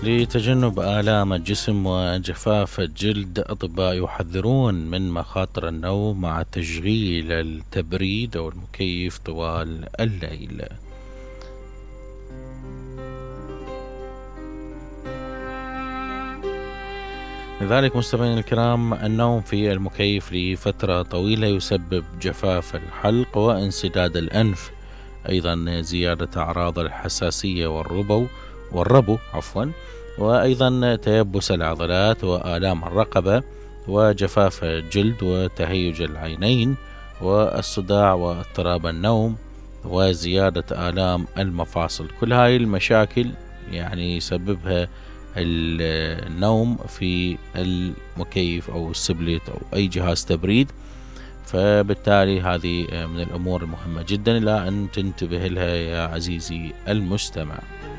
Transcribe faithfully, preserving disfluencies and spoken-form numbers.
لتجنب آلام الجسم وجفاف الجلد، أطباء يحذرون من مخاطر النوم مع تشغيل التبريد أو المكيف طوال الليل. لذلك مستمعينا الكرام، النوم في المكيف لفترة طويلة يسبب جفاف الحلق وانسداد الأنف، أيضا زيادة أعراض الحساسية والربو والربو عفوا وأيضا تيبس العضلات وآلام الرقبة وجفاف الجلد وتهيج العينين والصداع واضطراب النوم وزيادة آلام المفاصل. كل هاي المشاكل يعني يسببها النوم في المكيف أو السبليت أو أي جهاز تبريد، فبالتالي هذه من الأمور المهمة جدا إلى أن تنتبه لها يا عزيزي المستمع.